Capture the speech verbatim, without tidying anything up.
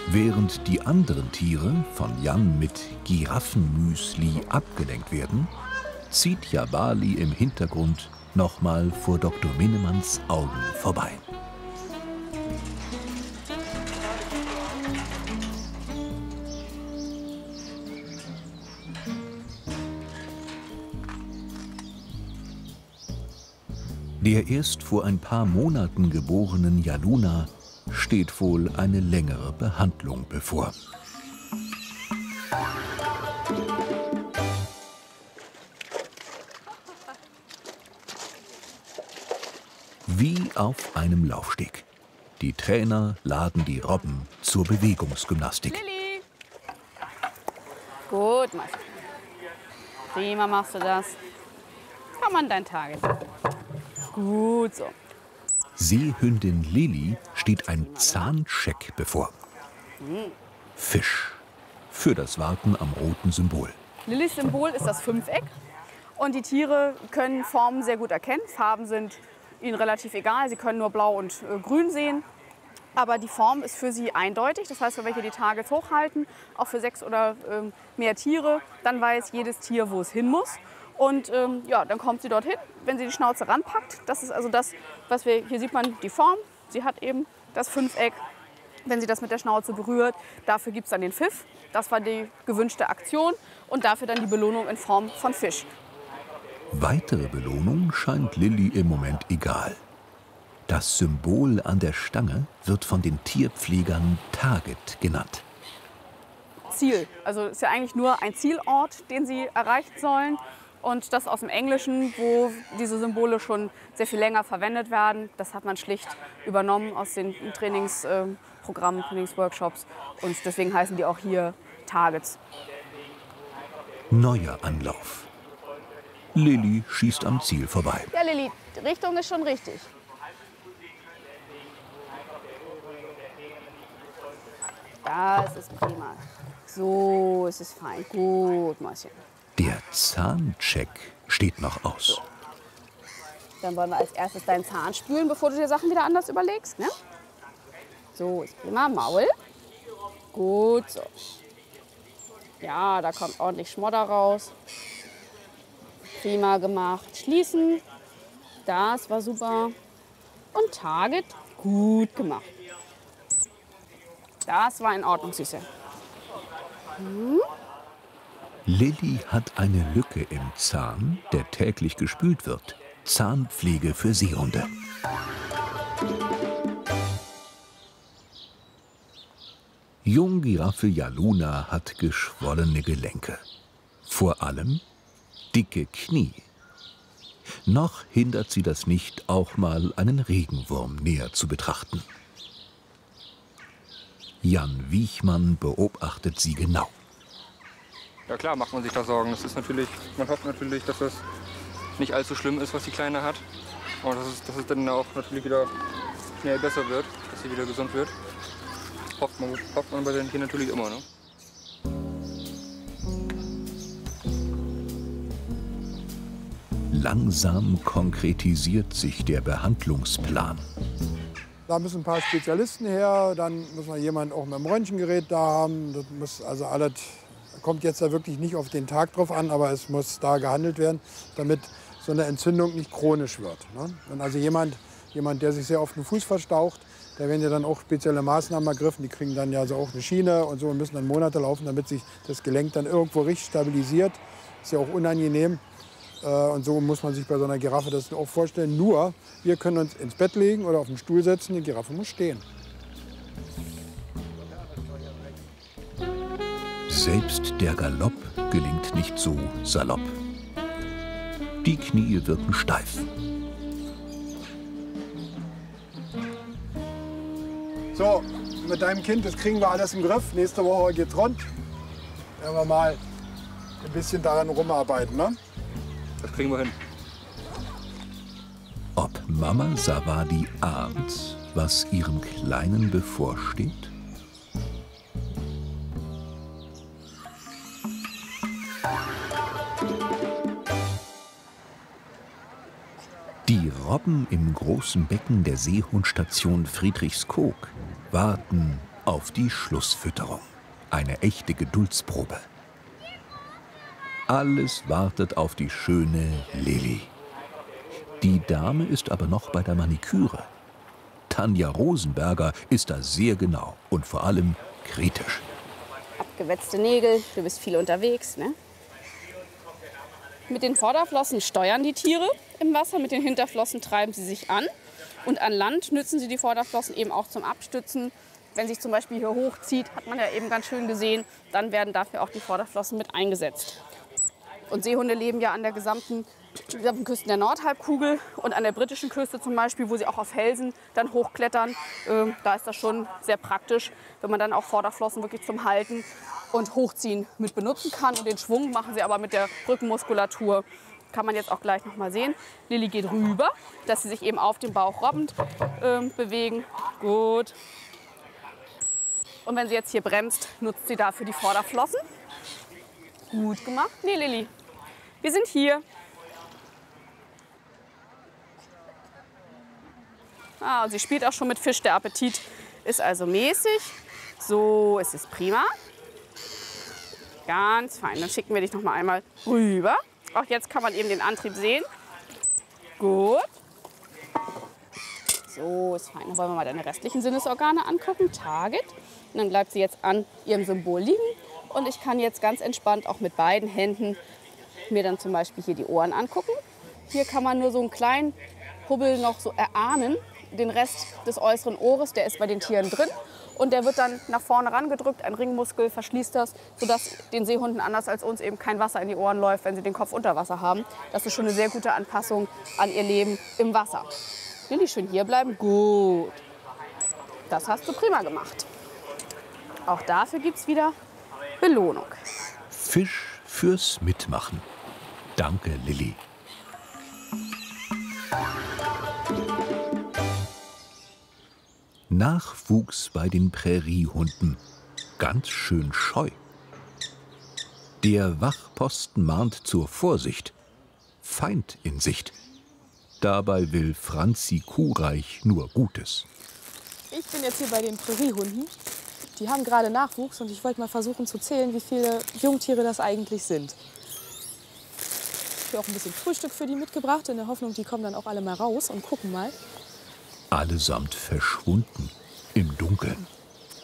Während die anderen Tiere von Jan mit Giraffenmüsli abgelenkt werden, zieht Jabali im Hintergrund nochmal vor Doktor Minnemanns Augen vorbei. Der erst vor ein paar Monaten geborenen Jaluna steht wohl eine längere Behandlung bevor. Wie auf einem Laufsteg. Die Trainer laden die Robben zur Bewegungsgymnastik. Lilli! Gut, Martin. Prima machst du das. Komm an dein Target. Gut so. Seehündin Lilli steht ein Zahncheck bevor. Fisch. Für das Warten am roten Symbol. Lillis Symbol ist das Fünfeck. Und die Tiere können Formen sehr gut erkennen. Farben sind ihnen relativ egal. Sie können nur blau und äh, grün sehen. Aber die Form ist für sie eindeutig. Das heißt, wenn wir hier die Targets hochhalten, auch für sechs oder ähm, mehr Tiere, dann weiß jedes Tier, wo es hin muss. Und ähm, ja, dann kommt sie dorthin, wenn sie die Schnauze ranpackt. Das ist also das, was wir, hier sieht man die Form. Sie hat eben das Fünfeck. Wenn sie das mit der Schnauze berührt, dafür gibt es dann den Pfiff. Das war die gewünschte Aktion und dafür dann die Belohnung in Form von Fisch. Weitere Belohnung scheint Lilli im Moment egal. Das Symbol an der Stange wird von den Tierpflegern Target genannt. Ziel, also es ist ja eigentlich nur ein Zielort, den sie erreichen sollen. Und das aus dem Englischen, wo diese Symbole schon sehr viel länger verwendet werden. Das hat man schlicht übernommen aus den Trainingsprogrammen, Trainingsworkshops. Und deswegen heißen die auch hier Targets. Neuer Anlauf. Lilli schießt am Ziel vorbei. Ja, Lilli, die Richtung ist schon richtig. Das ist prima. So ist es fein. Gut, Mäuschen. Der Zahncheck steht noch aus. Dann wollen wir als erstes deinen Zahn spülen, bevor du dir Sachen wieder anders überlegst. Ne? So, ist prima. Maul. Gut so. Ja, da kommt ordentlich Schmodder raus. Prima gemacht. Schließen. Das war super. Und Target. Gut gemacht. Das war in Ordnung, Süße. Hm? Lilli hat eine Lücke im Zahn, der täglich gespült wird. Zahnpflege für Seehunde. Junggiraffe Jaluna hat geschwollene Gelenke. Vor allem dicke Knie. Noch hindert sie das nicht, auch mal einen Regenwurm näher zu betrachten. Jan Wiechmann beobachtet sie genau. Ja klar, macht man sich da Sorgen. Das ist natürlich, man hofft natürlich, dass das nicht allzu schlimm ist, was die Kleine hat. Und dass es, dass es dann auch natürlich wieder schnell besser wird, dass sie wieder gesund wird. Hofft man, hofft man bei den Tieren natürlich immer. Ne? Langsam konkretisiert sich der Behandlungsplan. Da müssen ein paar Spezialisten her, dann muss man jemanden auch mit dem Röntgengerät da haben. Das muss also alles, kommt jetzt da wirklich nicht auf den Tag drauf an, aber es muss da gehandelt werden, damit so eine Entzündung nicht chronisch wird. Ne? Und also jemand, jemand, der sich sehr oft den Fuß verstaucht, da werden ja dann auch spezielle Maßnahmen ergriffen. Die kriegen dann ja so auch eine Schiene und so und müssen dann Monate laufen, damit sich das Gelenk dann irgendwo richtig stabilisiert. Ist ja auch unangenehm. Und so muss man sich bei so einer Giraffe das auch vorstellen. Nur, wir können uns ins Bett legen oder auf den Stuhl setzen, die Giraffe muss stehen. Selbst der Galopp gelingt nicht so salopp. Die Knie wirken steif. So, mit deinem Kind, das kriegen wir alles im Griff. Nächste Woche geht's rund. Werden wir mal ein bisschen daran rumarbeiten, ne? Das kriegen wir hin. Ob Mama Sawadi ahnt, was ihrem Kleinen bevorsteht? Die Robben im großen Becken der Seehundstation Friedrichskoog warten auf die Schlussfütterung. Eine echte Geduldsprobe. Alles wartet auf die schöne Lilli. Die Dame ist aber noch bei der Maniküre. Tanja Rosenberger ist da sehr genau und vor allem kritisch. Abgewetzte Nägel, du bist viel unterwegs, ne? Mit den Vorderflossen steuern die Tiere im Wasser, mit den Hinterflossen treiben sie sich an. Und an Land nützen sie die Vorderflossen eben auch zum Abstützen. Wenn sich zum Beispiel hier hochzieht, hat man ja eben ganz schön gesehen, dann werden dafür auch die Vorderflossen mit eingesetzt. Und Seehunde leben ja an der gesamten, gesamten Küste der Nordhalbkugel und an der britischen Küste zum Beispiel, wo sie auch auf Felsen dann hochklettern. Ähm, da ist das schon sehr praktisch, wenn man dann auch Vorderflossen wirklich zum Halten und Hochziehen mit benutzen kann. Und den Schwung machen sie aber mit der Rückenmuskulatur. Kann man jetzt auch gleich noch mal sehen. Lilli geht rüber, dass sie sich eben auf dem Bauch robbend ähm, bewegen. Gut. Und wenn sie jetzt hier bremst, nutzt sie dafür die Vorderflossen. Gut gemacht. Nee, Lilli, wir sind hier. Ah, und sie spielt auch schon mit Fisch. Der Appetit ist also mäßig. So, es ist prima. Ganz fein. Dann schicken wir dich noch mal einmal rüber. Auch jetzt kann man eben den Antrieb sehen. Gut. So, ist fein. Dann wollen wir mal deine restlichen Sinnesorgane angucken. Target. Und dann bleibt sie jetzt an ihrem Symbol liegen. Und ich kann jetzt ganz entspannt auch mit beiden Händen mir dann zum Beispiel hier die Ohren angucken. Hier kann man nur so einen kleinen Hubbel noch so erahnen. Den Rest des äußeren Ohres, der ist bei den Tieren drin. Und der wird dann nach vorne rangedrückt. Ein Ringmuskel verschließt das, sodass den Seehunden anders als uns eben kein Wasser in die Ohren läuft, wenn sie den Kopf unter Wasser haben. Das ist schon eine sehr gute Anpassung an ihr Leben im Wasser. Lilli, schön hier bleiben. Gut. Das hast du prima gemacht. Auch dafür gibt es wieder Belohnung. Fisch fürs Mitmachen. Danke, Lilli. Nachwuchs bei den Präriehunden. Ganz schön scheu. Der Wachposten mahnt zur Vorsicht. Feind in Sicht. Dabei will Franzi Kuhreich nur Gutes. Ich bin jetzt hier bei den Präriehunden. Die haben gerade Nachwuchs und ich wollte mal versuchen zu zählen, wie viele Jungtiere das eigentlich sind. Ich habe auch ein bisschen Frühstück für die mitgebracht, in der Hoffnung, die kommen dann auch alle mal raus und gucken mal. Allesamt verschwunden im Dunkeln.